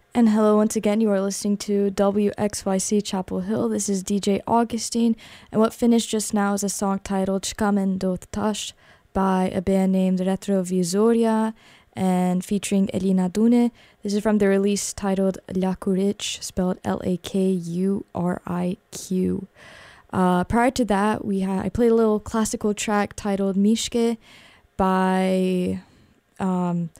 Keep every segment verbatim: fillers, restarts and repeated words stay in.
And hello once again, you are listening to W X Y C Chapel Hill. This is D J Augustine, and what finished just now is a song titled Shkamen do Tash by a band named Retrovizoria and featuring Elina Dune. This is from the release titled Lakuric, spelled L A K U R I Q. Uh, prior to that, we had I played a little classical track titled Mishke by um,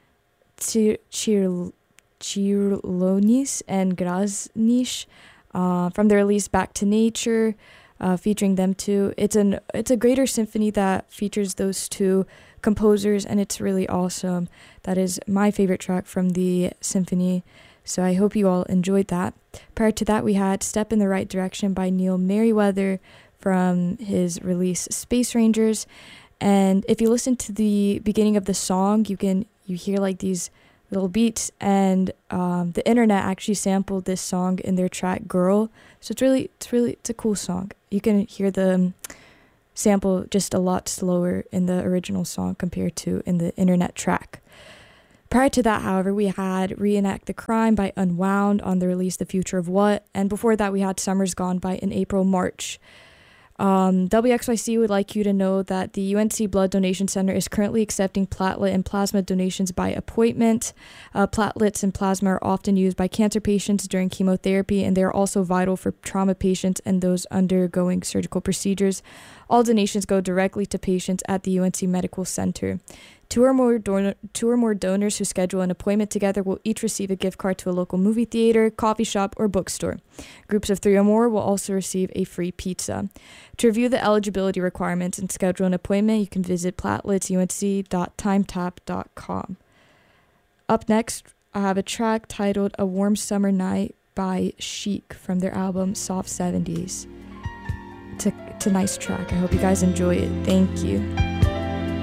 Chir Chirlonis and Graznish uh, from their release Back to Nature, uh, featuring them too. It's an it's a greater symphony that features those two composers, and it's really awesome. That is my favorite track from the symphony, so I hope you all enjoyed that. Prior to that, we had Step in the Right Direction by Neil Merriweather from his release Space Rangers. And if you listen to the beginning of the song, you can you hear like these little beats, and um, the internet actually sampled this song in their track Girl. So it's really it's really it's a cool song. You can hear the um, sample just a lot slower in the original song compared to in the internet track. Prior to that, however, we had Reenact the Crime by Unwound on the release The Future of What, and before that we had Summer's Gone by In April March. Um, W X Y C would like you to know that the U N C Blood Donation Center is currently accepting platelet and plasma donations by appointment. Uh, platelets and plasma are often used by cancer patients during chemotherapy, and they are also vital for trauma patients and those undergoing surgical procedures. All donations go directly to patients at the U N C Medical Center. Two or more don- two or more donors who schedule an appointment together will each receive a gift card to a local movie theater, coffee shop, or bookstore. Groups of three or more will also receive a free pizza. To review the eligibility requirements and schedule an appointment, you can visit platelets u n c dot timetap dot com. Up next, I have a track titled A Warm Summer Night by Chic from their album Soft seventies. It's a, it's a nice track. I hope you guys enjoy it. Thank you.